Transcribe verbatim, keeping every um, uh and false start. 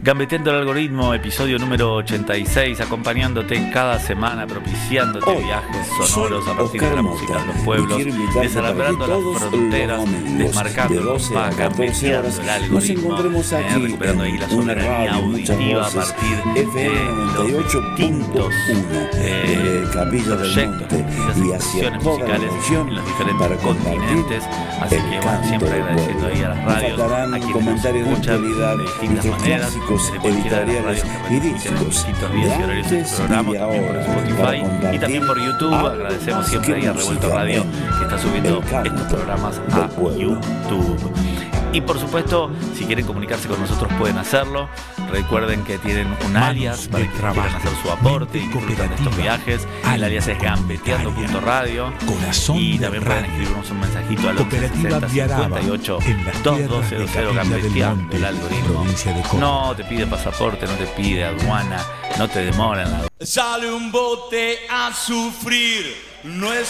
Gambeteando el algoritmo, episodio número ochenta y seis, acompañándote cada semana, propiciándote Hola, viajes sonoros a partir Oscar de la música de los pueblos, desalambrando las fronteras, desmarcando los mapas, gambeteando el algoritmo, eh, recuperando ahí la soberanía auditiva a partir de los distintos eh, proyectos, y asociaciones musicales en los diferentes continentes. Así que bueno, siempre agradeciendo ahí a las radios, a quienes nos escuchan de distintas maneras, de cualquiera de las radios que retransmiten en distintos días y horarios de este programa, también por Spotify y también por YouTube. Agradecemos siempre ahí a Revuelto Radio, que está subiendo estos programas a YouTube. Y por supuesto, si quieren comunicarse con nosotros pueden hacerlo. Recuerden que tienen un alias para que quieran hacer su aporte y disfrutar de estos viajes. El alias es gambeteando punto radio. Y también pueden escribirnos un mensajito al once sesenta cincuenta y ocho veintidós cero gambeteando el algoritmo. No te pide pasaporte, no te pide aduana, no te demora en la... Sale un bote a sufrir, no es